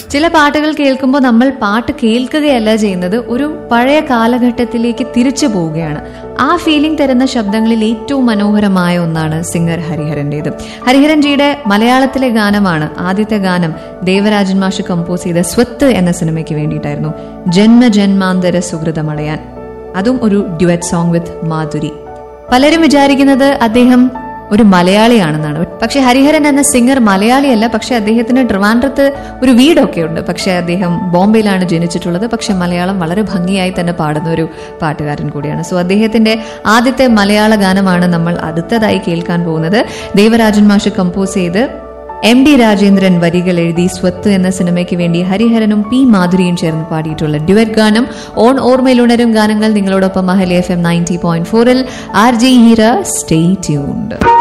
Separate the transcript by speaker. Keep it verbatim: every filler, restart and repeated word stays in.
Speaker 1: ചില പാട്ടുകൾ കേൾക്കുമ്പോൾ നമ്മൾ പാട്ട് കേൾക്കുകയല്ല ചെയ്യുന്നത്, ഒരു പഴയ കാലഘട്ടത്തിലേക്ക് തിരിച്ചു പോവുകയാണ്. ആ ഫീലിംഗ് തരുന്ന ശബ്ദങ്ങളിൽ ഏറ്റവും മനോഹരമായ ഒന്നാണ് സിംഗർ ഹരിഹരന്റേത്. ഹരിഹരൻജിയുടെ മലയാളത്തിലെ ഗാനമാണ് ആദ്യത്തെ ഗാനം ദേവരാജൻ മാഷ് കമ്പോസ് ചെയ്ത സ്വത്ത് എന്ന സിനിമയ്ക്ക് വേണ്ടിയിട്ടായിരുന്നു. ജന്മ ജന്മാന്തര സുഹൃതമടയാൻ, അതും ഒരു ഡ്യുവറ്റ് സോങ് വിത്ത് മാധുരി. പലരും വിചാരിക്കുന്നത് അദ്ദേഹം ഒരു മലയാളിയാണെന്നാണ്. പക്ഷെ ഹരിഹരൻ എന്ന സിംഗർ മലയാളിയല്ല. പക്ഷെ അദ്ദേഹത്തിന് ട്രിവാൻഡ്രത്ത് ഒരു വീടൊക്കെ ഉണ്ട്. പക്ഷെ അദ്ദേഹം ബോംബെയിലാണ് ജനിച്ചിട്ടുള്ളത്. പക്ഷെ മലയാളം വളരെ ഭംഗിയായി തന്നെ പാടുന്ന ഒരു പാട്ടുകാരൻ കൂടിയാണ്. സോ അദ്ദേഹത്തിന്റെ ആദ്യത്തെ മലയാള ഗാനമാണ് നമ്മൾ അടുത്തതായി കേൾക്കാൻ പോകുന്നത്. ദേവരാജൻ മാഷ് കമ്പോസ് ചെയ്ത് എം ഡി രാജേന്ദ്രൻ വരികൾ എഴുതി സ്വത്ത് എന്ന സിനിമയ്ക്ക് വേണ്ടി ഹരിഹരനും പി മാധുരിയും ചേർന്ന് പാടിയിട്ടുള്ള ഡ്യുവറ്റ് ഗാനം. ഓൺ ഓർമ്മയിലുണരും ഗാനങ്ങൾ നിങ്ങളോടൊപ്പം മഹലി എഫ് എം നയൻറ്റി പോയിന്റ് ഫോറിൽ R J Heera. Stay tuned.